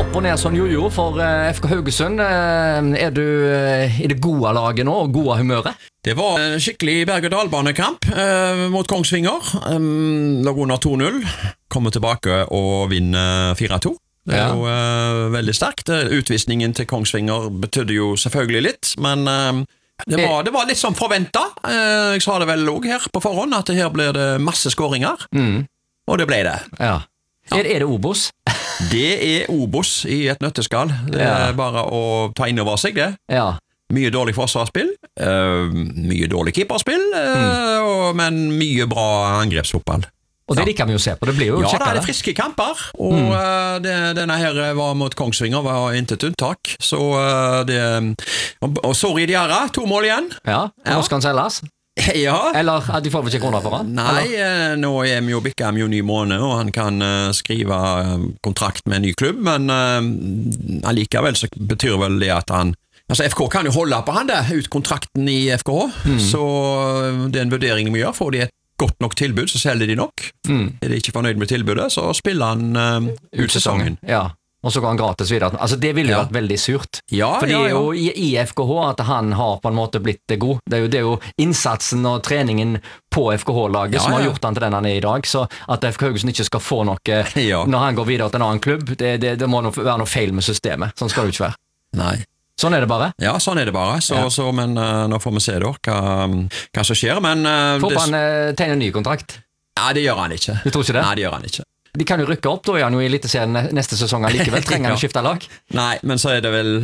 opp og ned sånn jojo for FK Haugesund. Er du i det gode laget nå, og gode humøret? Det var en skikkelig berg-og-dal-banekamp mot Kongsvinger. Lå under 2-0. Kommer tilbake og vinner 4-2. Det er jo veldig sterkt. Utvisningen til Kongsvinger betydde jo selvfølgelig litt, men det var litt som forventet. Jeg sa det vel også her på forhånd, at her blir det masse skåringer. Og det ble det. Ja. Er det Obos? Det er Obos i et nøtteskall. Det er bare å ta inn over seg det. Ja. Mye dårlig forsvarsspill, mye dårlig keeperspill, men mye bra angrepsfotball. Og det liker vi jo å se på, det blir jo kjekkere. Ja, det er friske kamper, og denne her var mot Kongsvinger, var intet unntak. Så og Sorry Diarra, 2 mål igjen. Ja, nå skal han selges. Ja. Eller at de får vel ikke kroner for han? Nei, nå er vi jo bikket med jo ny måned, og han kan skrive kontrakt med en ny klubb, men allikevel så betyr vel det at han altså FK kan jo holde på han der, ut kontrakten i FK, så det er en vurdering vi gjør, får de et godt nok tilbud, så selger de nok. Er de ikke fornøyd med tilbudet, så spiller han ut sesongen. Ja. Og så går han gratis videre. Altså det ville jo vært veldig surt. Ja, for det er jo i FKH at han har på en måte blitt god. Det er jo innsatsen og treningen på FKH-laget som har gjort han til den han er i dag. Så at FK Haugesund ikke skal få noe når han går videre til en annen klubb, det må være noe feil med systemet. Sånn skal det jo ikke være. Nei. Sånn er det bare. Ja, sånn er det bare. Men nå får vi se da hva som skjer. Får han tegne en ny kontrakt? Nei, det gjør han ikke. Du tror ikke det? Nei, det gjør han ikke. De kan jo rykke opp, da er han jo i Eliteserien neste sesong likevel. Trenger han å skifte lag? Nei, men så er det vel